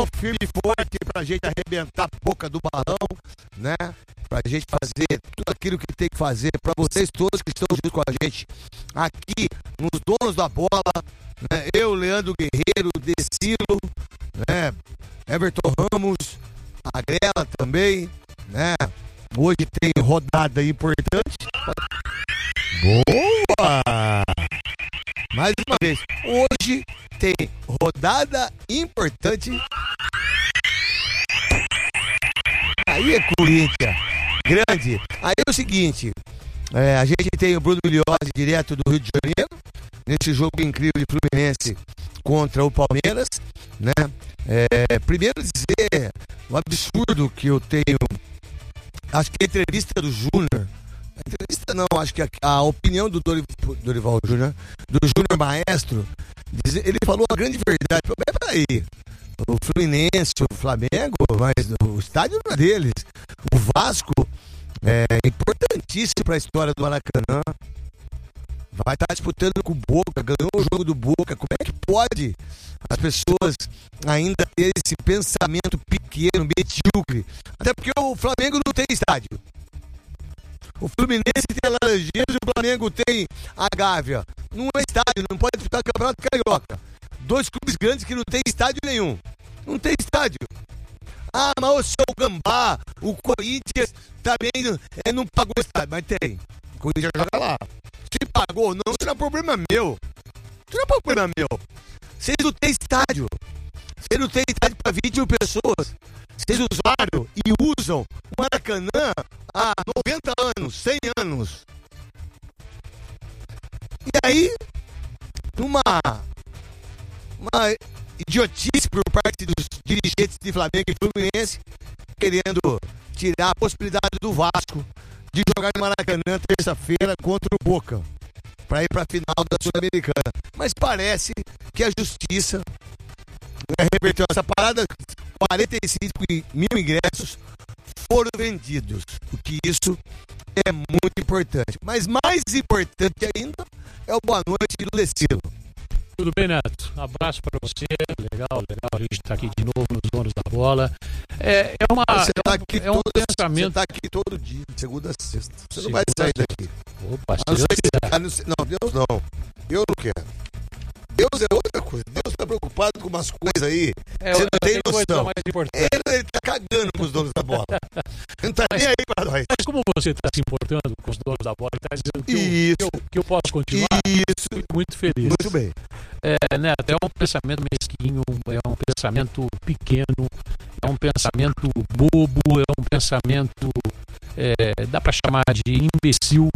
firme e forte pra gente arrebentar a boca do balão, né? Pra gente fazer tudo aquilo que tem que fazer pra vocês todos que estão junto com a gente aqui nos Donos da Bola, né? Eu, Leandro Guerreiro, Decilo, né? Everton Ramos, a Grela também, né? Hoje tem rodada importante. Boa! Mais uma vez, hoje tem rodada importante. Aí é Corinthians, grande. Aí é o seguinte, a gente tem o Bruno Milhose direto do Rio de Janeiro, nesse jogo incrível de Fluminense contra o Palmeiras, né? Primeiro dizer o absurdo que eu tenho, acho que a entrevista do Júnior, entrevista não, acho que a opinião do Dorival Júnior, do Júnior Maestro, ele falou a grande verdade. Mas peraí, o Fluminense, o Flamengo, mas o estádio não é deles. O Vasco é importantíssimo para a história do Maracanã. Vai estar disputando com o Boca, ganhou o jogo do Boca. Como é que pode as pessoas ainda ter esse pensamento pequeno, medíocre? Até porque o Flamengo não tem estádio. O Fluminense tem a Laranjeiras e o Flamengo tem a Gávea. Não é estádio, não pode disputar Campeonato Carioca. Dois clubes grandes que não tem estádio nenhum. Não tem estádio. Ah, mas o seu Gambá, o Corinthians também não pagou estádio. Mas tem. O Corinthians joga lá. Se pagou ou não, isso não é problema meu. Isso não é problema meu. Vocês não têm estádio. Vocês não têm estádio para 20 mil pessoas. Vocês usaram e usam o Maracanã há 90 anos, 100 anos. E aí, uma idiotice por parte dos dirigentes de Flamengo e Fluminense, querendo tirar a possibilidade do Vasco de jogar no Maracanã terça-feira contra o Boca, para ir para a final da Sul-Americana. Mas parece que a justiça reverteu essa parada. 45 mil ingressos foram vendidos, o que isso é muito importante. Mas mais importante ainda é o boa noite do Decilo. Tudo bem, Neto? Um abraço para você. Legal a gente estar aqui de novo nos Donos da Bola. Você pensamento. Você tá aqui todo dia, de segunda a sexta. Você não vai sair daqui. Opa, Deus não. Eu não quero. Deus é outra coisa. Deus tá preocupado com umas coisas aí. Você não tem noção. Mais importante. Ele tá cagando com os Donos da Bola. Não tá nem aí pra nós. Mas como você tá se importando com os Donos da Bola, tá dizendo que eu posso continuar? Isso. Fico muito feliz. Muito bem. Neto, é um pensamento mesquinho, é um pensamento pequeno, é um pensamento bobo, é um pensamento, dá pra chamar de imbecil,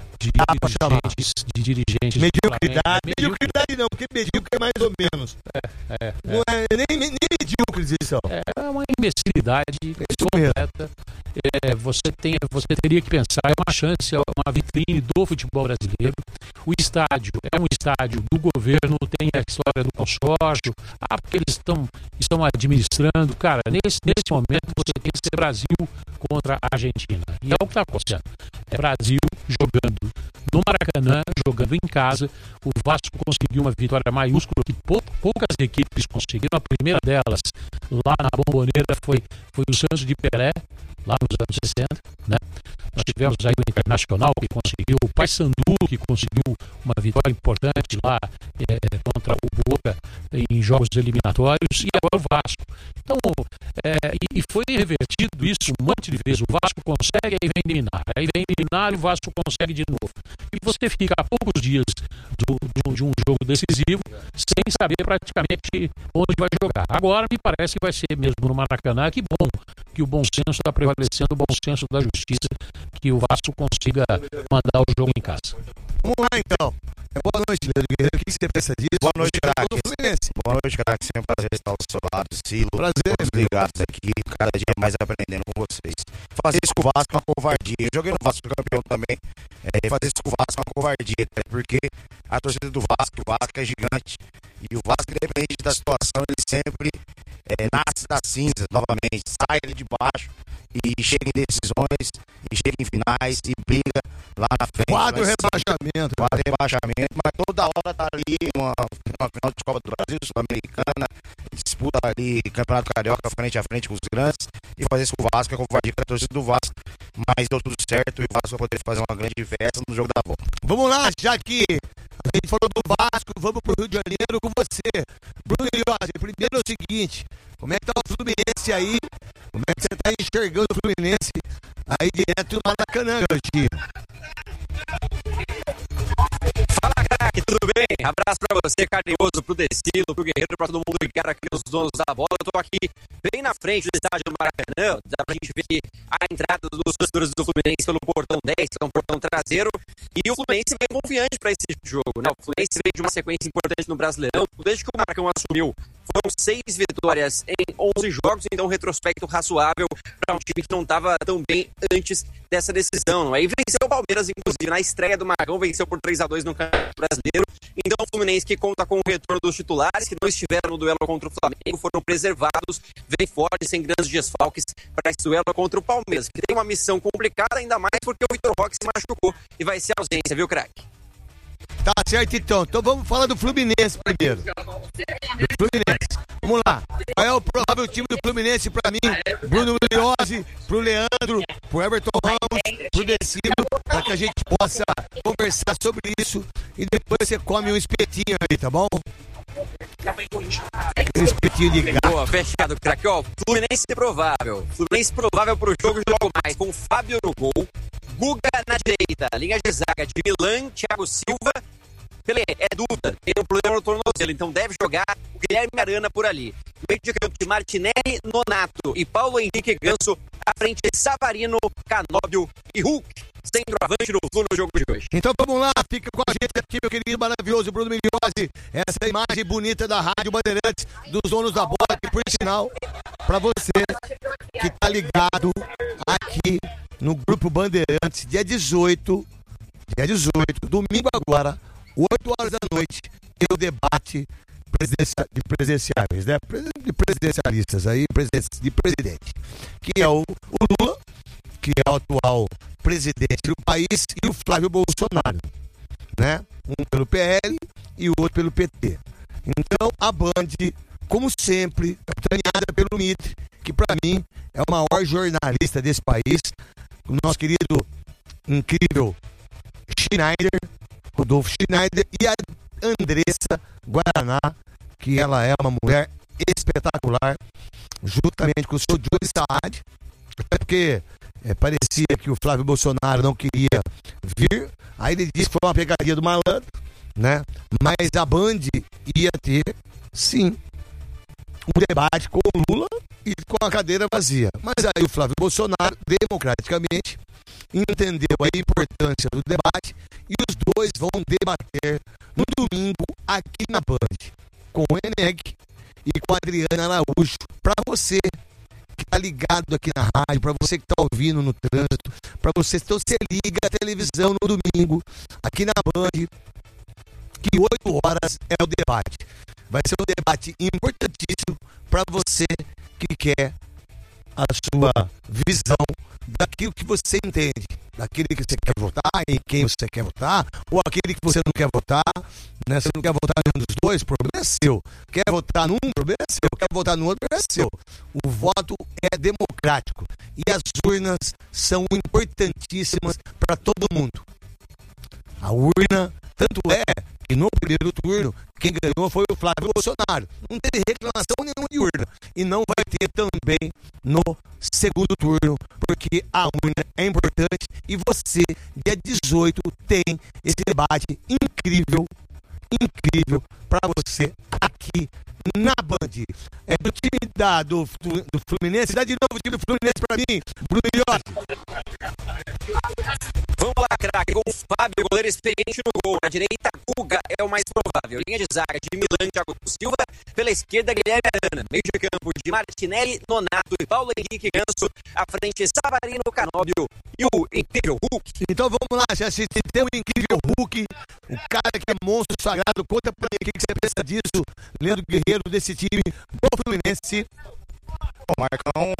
de dirigentes. Mediocridade não, porque medíocre é mais ou menos. Não é nem medíocres isso. É uma imbecilidade completa. Você teria que pensar, é uma chance, é uma vitrine do futebol brasileiro. O estádio é um estádio do governo, tem a história do consórcio, porque eles estão administrando. Cara, nesse momento você tem que ser Brasil contra a Argentina. E é o que está acontecendo. É Brasil jogando no Maracanã, jogando em casa. O Vasco conseguiu uma vitória maiúscula que poucas equipes conseguiram. A primeira delas, lá na Bombonera, foi o Santos de Pelé, lá nos anos 60, né? Nós tivemos aí o Internacional, que conseguiu, o Paysandu, que conseguiu uma vitória importante lá contra o Boca em jogos eliminatórios, e agora o Vasco. Então, e foi revertido isso um monte de vezes. O Vasco consegue, aí vem eliminar, e o Vasco consegue de novo. E você fica a poucos dias de um jogo decisivo, sem saber praticamente onde vai jogar. Agora me parece que vai ser mesmo no Maracanã. Que bom que o bom senso está prevalecendo, o bom senso da justiça, que o Vasco consiga mandar o jogo em casa. Vamos lá então. Boa noite, Leandro Guerreiro. O que você pensa disso? Boa noite, craque. Boa noite, craque. Sempre um prazer estar ao seu lado, Silo. Prazer. Todos ligados aqui, cada dia mais aprendendo com vocês. Fazer isso com o Vasco é uma covardia. Eu joguei no Vasco campeão também. Fazer isso com o Vasco é uma covardia, até porque a torcida do Vasco é gigante. E o Vasco, independente da situação, ele sempre nasce das cinzas novamente, sai ali de baixo e chega em decisões, e chega em finais, e briga lá na frente. 4 rebaixamentos. 4 rebaixamentos, mas toda hora tá ali uma final de Copa do Brasil, Sul-Americana, disputa ali Campeonato Carioca frente a frente com os grandes, e fazer isso com o Vasco, é covardia com a torcida do Vasco, mas deu tudo certo, e o Vasco vai poder fazer uma grande festa no jogo da volta. Vamos lá, já que a gente falou do Vasco, vamos pro Rio de Janeiro com você. Bruno Iliosi, primeiro é o seguinte, como é que tá o Fluminense aí? Como é que você tá enxergando o Fluminense aí direto no Maracanã, garotinho? Fala, craque, tudo bem? Abraço pra você, carinhoso, pro Decilo, pro Guerreiro, pra todo mundo que quer aqui, os donos da bola. Eu tô aqui bem na frente do estádio do Maracanã, dá pra gente ver a entrada dos torcedores do Fluminense pelo portão 10, que é um portão traseiro, e o Fluminense vem confiante pra esse jogo, né? O Fluminense vem de uma sequência importante no Brasileirão, desde que o Marcão assumiu. Foram 6 vitórias em 11 jogos, então um retrospecto razoável para um time que não estava tão bem antes dessa decisão. Não é? E venceu o Palmeiras, inclusive, na estreia do Marcão, venceu por 3-2 no Campeonato Brasileiro. Então o Fluminense, que conta com o retorno dos titulares, que não estiveram no duelo contra o Flamengo, foram preservados, vem forte, sem grandes desfalques, para esse duelo contra o Palmeiras, que tem uma missão complicada, ainda mais porque o Vitor Roque se machucou e vai ser ausência, viu, craque? Tá certo, então. Então vamos falar do Fluminense primeiro. Do Fluminense. Vamos lá. Qual é o provável time do Fluminense pra mim? Bruno Iliosi, pro Leandro, pro Everton Ramos, pro Decilo, para que a gente possa conversar sobre isso e depois você come um espetinho aí, tá bom? Aquele espetinho de gato. Boa, fechado, craque. Ó, Fluminense provável. Fluminense provável pro jogo de logo mais, com Fábio no gol, Guga na direita, linha de zaga de Milan, Thiago Silva, Pelé, é dúvida, tem um problema no tornozelo, então deve jogar o Guilherme Arana por ali. Meio de campo de Martinelli, Nonato e Paulo Henrique Ganso, à frente Savarino, Canóbio e Hulk. Centroavante no Flu no jogo de hoje. Então vamos lá, fica com a gente aqui, meu querido maravilhoso Bruno Iliosi. Essa imagem bonita da Rádio Bandeirantes, dos donos da bola, que por sinal, pra você que tá ligado aqui no Grupo Bandeirantes, dia 18, domingo agora, 8 horas da noite, tem o debate de presidenciáveis, né? De presidencialistas aí, de presidente, que é o Lula, que é o atual presidente do país, e o Flávio Bolsonaro, né? Um pelo PL e o outro pelo PT. Então, a Band, como sempre, capitaneada pelo Mitre, que para mim é o maior jornalista desse país, o nosso querido, incrível Schneider, Rodolfo Schneider, e a Andressa Guaraná, que ela é uma mulher espetacular, juntamente com o seu Johnny Saad, até porque parecia que o Flávio Bolsonaro não queria vir, aí ele disse que foi uma pegadinha do malandro, né? Mas a Band ia ter, sim, um debate com o Lula e com a cadeira vazia. Mas aí o Flávio Bolsonaro, democraticamente, entendeu a importância do debate e os dois vão debater no domingo aqui na Band, com o Eneg e com a Adriana Araújo. Para você que tá ligado aqui na rádio, para você que tá ouvindo no trânsito, para você, então você liga a televisão no domingo, aqui na Band, que 8 horas é o debate. Vai ser um debate importantíssimo para você que quer a sua visão daquilo que você entende, daquele que você quer votar, em quem você quer votar, ou aquele que você não quer votar, né? Você não quer votar em nenhum dos dois, o problema é seu. Quer votar num, o problema é seu. Quer votar no outro, o problema é seu. O voto é democrático e as urnas são importantíssimas para todo mundo. A urna, tanto é que no primeiro turno, quem ganhou foi o Flávio Bolsonaro. Não teve reclamação nenhuma de urna. E não vai ter também no segundo turno, porque a urna é importante e você, dia 18, tem esse debate incrível para você aqui na Band. É do time do Fluminense. Dá de novo o time do Fluminense para mim, Bruno Iliosi. Vamos lá, craque, com o Fábio, goleiro experiente no gol. Na direita, Guga é o mais provável. Linha de zaga de Milan, Thiago Silva. Pela esquerda, Guilherme Arana. Meio de campo de Martinelli, Nonato e Paulo Henrique Ganso. À frente, Savarino, Canóbio e o incrível Hulk. Então vamos lá, já se tem o incrível Hulk, o cara que é monstro sagrado. Conta pra mim o que você pensa disso, Leandro Guerreiro, desse time do Fluminense. O Marcão,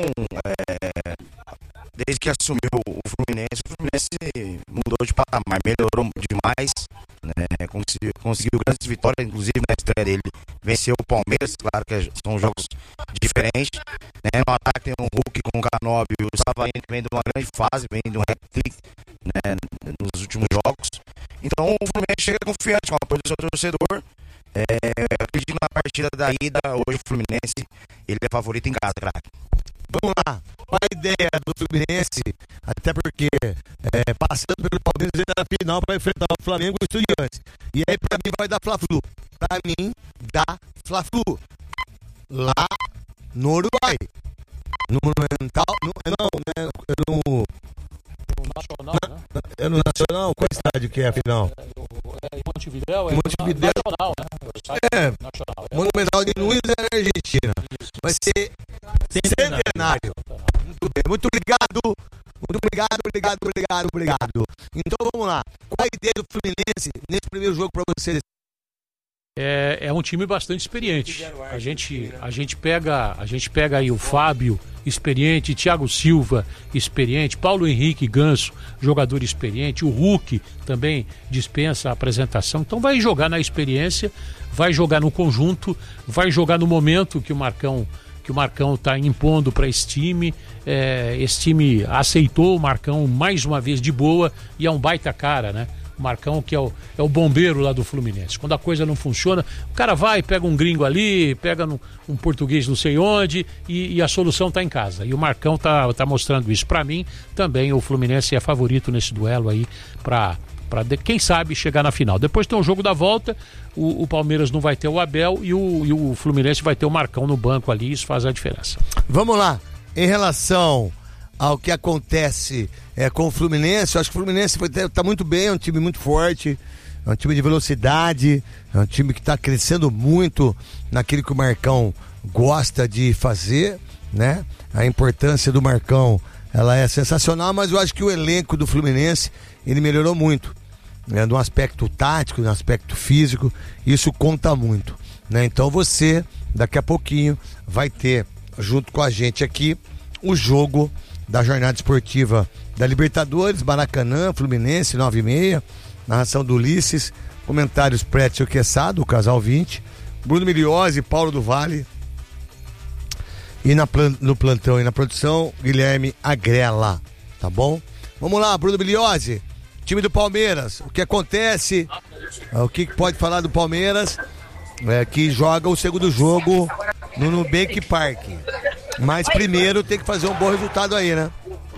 desde que assumiu o Fluminense mudou de patamar, melhorou demais, né? Conseguiu grandes vitórias, inclusive na estreia dele, venceu o Palmeiras, claro que são jogos diferentes, né? No ataque tem um Hulk com o Canóbio, o Savaini vem de uma grande fase, vem de um hat-trick, né, nos últimos jogos. Então o Fluminense chega confiante com o apoio do seu torcedor. Acredito na partida da ida, hoje o Fluminense ele é favorito em casa, craque. Vamos lá, qual a ideia do Fluminense? Até porque passando pelo Palmeiras ele tá na final para enfrentar o Flamengo e o Estudiantes. E aí pra mim vai dar Fla-Flu. Pra mim dá Fla-Flu. Lá no Uruguai. No Monumental, no Nacional, né? É no Nacional? Qual estádio que é a final? Em Montevidéu, Montevidéu. Nacional, né? Nacional. Monumental de Nunes é na Argentina. Vai ser centenário. Muito bem, muito obrigado. Muito obrigado. Então vamos lá. Qual a ideia do Fluminense nesse primeiro jogo para você? É um time bastante experiente. A gente pega aí o Fábio, experiente, Thiago Silva, experiente, Paulo Henrique Ganso, jogador experiente, o Hulk também dispensa a apresentação. Então vai jogar na experiência, vai jogar no conjunto, vai jogar no momento que o Marcão está impondo para esse time. Esse time aceitou o Marcão mais uma vez de boa e é um baita cara, né? O Marcão que é o bombeiro lá do Fluminense. Quando a coisa não funciona, o cara vai, pega um gringo ali, pega um português não sei onde e a solução está em casa. E o Marcão tá mostrando isso. Para mim, também o Fluminense é favorito nesse duelo aí para quem sabe chegar na final. Depois tem o jogo da volta, o Palmeiras não vai ter o Abel e o Fluminense vai ter o Marcão no banco ali, isso faz a diferença. Vamos lá, em relação ao que acontece com o Fluminense, eu acho que o Fluminense está muito bem, é um time muito forte, é um time de velocidade, é um time que está crescendo muito naquilo que o Marcão gosta de fazer, né? A importância do Marcão, ela é sensacional, mas eu acho que o elenco do Fluminense, ele melhorou muito, né? No aspecto tático, no aspecto físico, isso conta muito, né? Então você, daqui a pouquinho, vai ter, junto com a gente aqui, o jogo da jornada esportiva da Libertadores, Maracanã, Fluminense, 9h30, narração do Ulisses, comentários Prétio Queçado, o casal 20, Bruno Miliose, Paulo do Vale, e no plantão e na produção, Guilherme Agrela, tá bom? Vamos lá, Bruno Miliose, time do Palmeiras, o que acontece, o que pode falar do Palmeiras, que joga o segundo jogo no Nubank Park. Mas primeiro tem que fazer um bom resultado aí, né?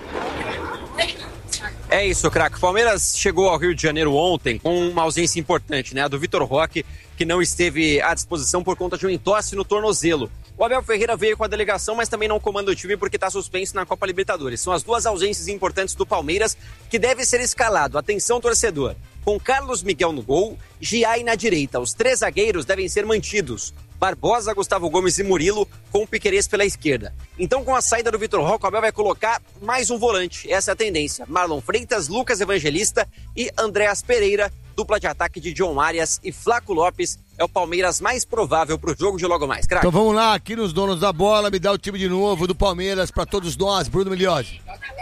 É isso, craque. O Palmeiras chegou ao Rio de Janeiro ontem com uma ausência importante, né? A do Vitor Roque, que não esteve à disposição por conta de um entorse no tornozelo. O Abel Ferreira veio com a delegação, mas também não comanda o time porque está suspenso na Copa Libertadores. São as duas ausências importantes do Palmeiras que deve ser escalado. Atenção, torcedor. Com Carlos Miguel no gol, Giai na direita. Os três zagueiros devem ser mantidos. Barbosa, Gustavo Gomes e Murilo, com o Piquerez pela esquerda. Então, com a saída do Vitor Roque, o Abel vai colocar mais um volante. Essa é a tendência. Marlon Freitas, Lucas Evangelista e Andréas Pereira. Dupla de ataque de John Arias e Flaco Lopes. É o Palmeiras mais provável para o jogo de logo mais. Crack. Então vamos lá, aqui nos donos da bola, me dá o time de novo do Palmeiras para todos nós, Bruno Miliose.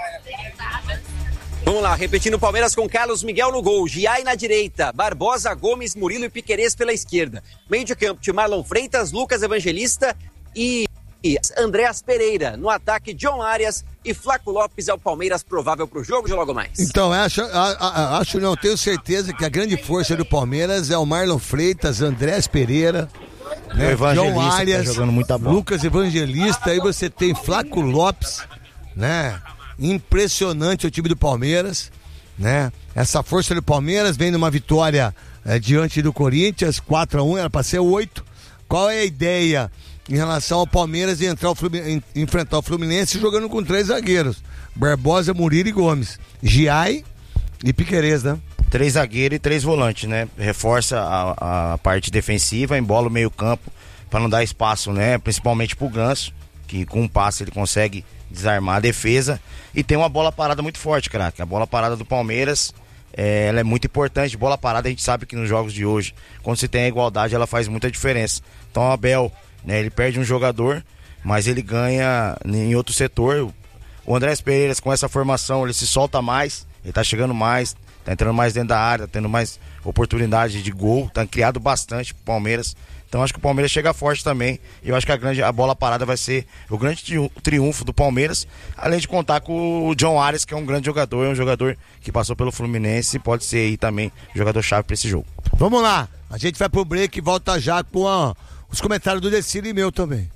Vamos lá, repetindo o Palmeiras com Carlos Miguel no gol, Giai na direita, Barbosa, Gomes, Murilo e Piquerez pela esquerda. Meio de campo de Marlon Freitas, Lucas Evangelista e Andréas Pereira. No ataque, John Arias e Flaco Lopes é o Palmeiras provável para o jogo de logo mais. Então, tenho certeza que a grande força do Palmeiras é o Marlon Freitas, Andréas Pereira, né? John Arias, tá jogando muita bola. Lucas Evangelista, aí você tem Flaco Lopes, né? Impressionante o time do Palmeiras, né? Essa força do Palmeiras vem numa vitória diante do Corinthians, 4-1, era para ser 8. Qual é a ideia em relação ao Palmeiras de enfrentar o Fluminense jogando com 3 zagueiros? Barbosa, Murilo e Gomes, Giai e Piquerez, né? 3 zagueiros e 3 volantes, né? Reforça a parte defensiva, embola o meio campo para não dar espaço, né? Principalmente pro Ganso, que com um passe ele consegue desarmar a defesa, e tem uma bola parada muito forte, craque. A bola parada do Palmeiras, ela é muito importante. Bola parada, a gente sabe que nos jogos de hoje, quando se tem a igualdade, ela faz muita diferença. Então o Abel, né, ele perde um jogador, mas ele ganha em outro setor. O Andrés Pereira, com essa formação, ele se solta mais, ele tá chegando mais, tá entrando mais dentro da área, tá tendo mais oportunidade de gol, tá criado bastante pro Palmeiras. Então acho que o Palmeiras chega forte também. E eu acho que a bola parada vai ser o grande triunfo do Palmeiras. Além de contar com o John Arias, que é um grande jogador, é um jogador que passou pelo Fluminense e pode ser aí também jogador-chave para esse jogo. Vamos lá, a gente vai pro break e volta já com os comentários do Decilo e meu também.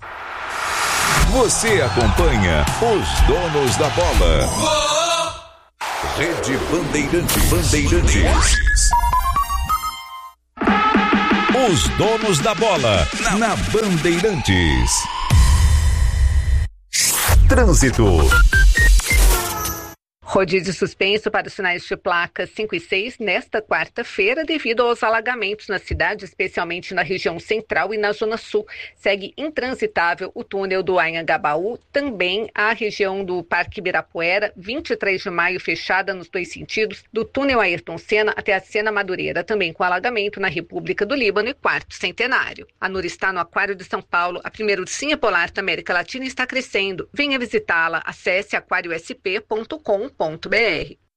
Você acompanha os donos da bola. Rede Bandeirantes. Os donos da bola na Bandeirantes. Trânsito. Rodízio suspenso para os sinais de placas 5 e 6 nesta quarta-feira devido aos alagamentos na cidade, especialmente na região central e na zona sul. Segue intransitável o túnel do Anhangabaú, também a região do Parque Ibirapuera, 23 de maio fechada nos dois sentidos, do túnel Ayrton Senna até a Sena Madureira, também com alagamento na República do Líbano e Quarto Centenário. A Nura está no Aquário de São Paulo, a primeira ursinha polar da América Latina está crescendo. Venha visitá-la, acesse aquariosp.com.br.